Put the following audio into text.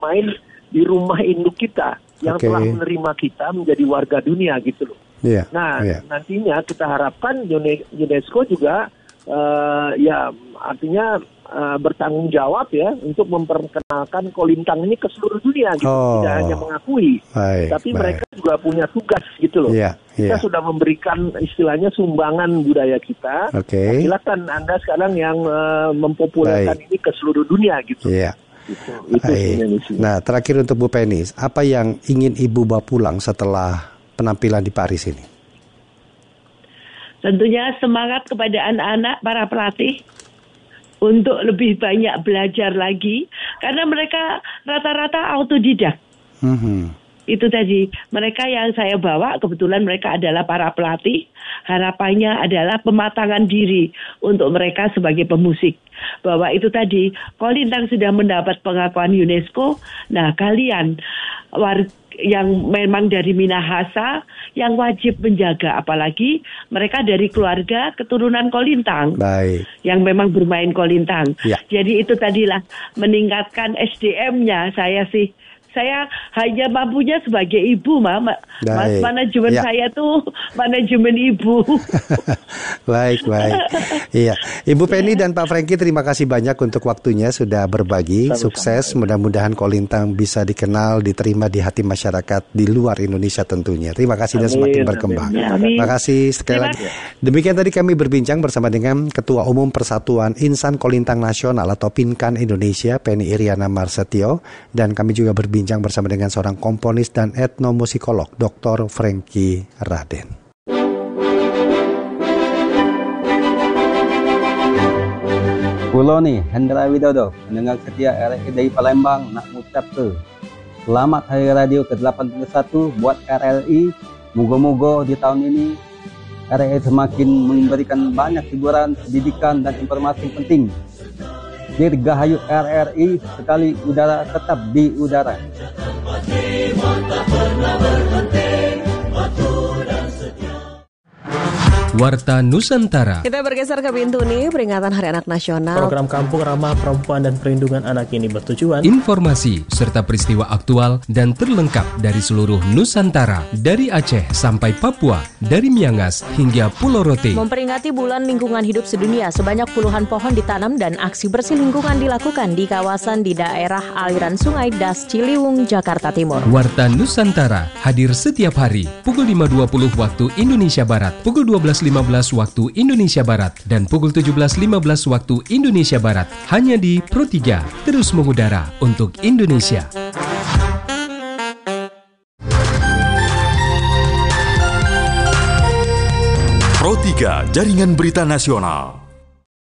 main di rumah induk kita yang telah menerima kita menjadi warga dunia gitu loh. Nantinya kita harapkan UNESCO juga artinya bertanggung jawab ya untuk memperkenalkan Kolintang ini ke seluruh dunia gitu. Tidak hanya mengakui, tapi mereka juga punya tugas gitu loh. Kita sudah memberikan istilahnya sumbangan budaya kita. Silakan Anda sekarang yang mempopulerkan ini ke seluruh dunia gitu. Itu Nah, terakhir untuk Bu Penny, apa yang ingin Ibu bawa pulang setelah penampilan di Paris ini? Tentunya semangat kepada anak-anak para pelatih untuk lebih banyak belajar lagi, karena mereka rata-rata autodidak. Itu tadi, mereka yang saya bawa kebetulan mereka adalah para pelatih. Harapannya adalah pematangan diri untuk mereka sebagai pemusik. Bahwa itu tadi, Kolintang sudah mendapat pengakuan UNESCO. Nah, kalian yang memang dari Minahasa yang wajib menjaga, apalagi mereka dari keluarga keturunan Kolintang yang memang bermain Kolintang. Jadi itu tadilah meningkatkan SDM-nya. Saya hanya mampunya sebagai ibu, Mas. Manajemen saya tuh manajemen ibu. Baik. Iya, Ibu Penny dan Pak Franky, terima kasih banyak untuk waktunya sudah berbagi. Sukses, mudah-mudahan Kolintang bisa dikenal, diterima di hati masyarakat di luar Indonesia tentunya. Terima kasih dan semakin berkembang. Terima kasih sekali lagi. Demikian tadi kami berbincang bersama dengan Ketua Umum Persatuan Insan Kolintang Nasional atau PINKAN Indonesia, Penny Iriana Marsetio, dan kami juga berbincang bersama dengan seorang komponis dan etnomusikolog, Dr. Franky Raden. Kulo nih, Hendra Widodo, pendengar setia RRI dari Palembang, nak ngucap selamat Hari Radio ke-81 buat RRI. Moga-moga di tahun ini RRI semakin memberikan banyak hiburan, pendidikan, dan informasi penting. Dirgahayu RRI, sekali udara tetap di udara. Warta Nusantara. Kita bergeser ke pintu nih, peringatan Hari Anak Nasional. Program Kampung Ramah Perempuan dan Perlindungan Anak ini bertujuan informasi serta peristiwa aktual dan terlengkap dari seluruh Nusantara, dari Aceh sampai Papua, dari Miangas hingga Pulau Rote. Memperingati Bulan Lingkungan Hidup Sedunia, sebanyak puluhan pohon ditanam dan aksi bersih lingkungan dilakukan di kawasan di daerah aliran Sungai Das Ciliwung, Jakarta Timur. Warta Nusantara hadir setiap hari pukul 5.20 waktu Indonesia Barat, pukul 12.15 waktu Indonesia Barat, dan pukul 17.15 waktu Indonesia Barat, hanya di Pro 3, terus mengudara untuk Indonesia. Pro 3, Jaringan Berita Nasional.